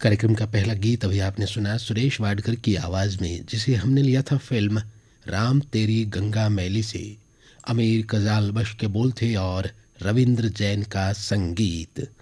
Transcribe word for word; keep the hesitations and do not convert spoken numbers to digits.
कार्यक्रम का पहला गीत अभी आपने सुना सुरेश वाडकर की आवाज में, जिसे हमने लिया था फिल्म राम तेरी गंगा मैली से। अमीर कजाल बख्श के बोल थे और रविंद्र जैन का संगीत।